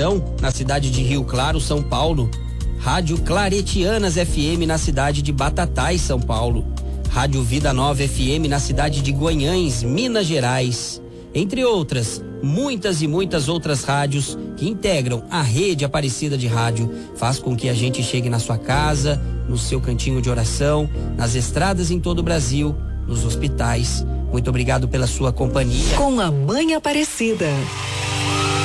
Oração, na cidade de Rio Claro, São Paulo. Rádio Claretianas FM, na cidade de Batatais, São Paulo. Rádio Vida Nova FM, na cidade de Guanhães, Minas Gerais. Entre outras, muitas e muitas outras rádios que integram a rede Aparecida de Rádio. Faz com que a gente chegue na sua casa, no seu cantinho de oração, nas estradas em todo o Brasil, nos hospitais. Muito obrigado pela sua companhia. Com a Mãe Aparecida.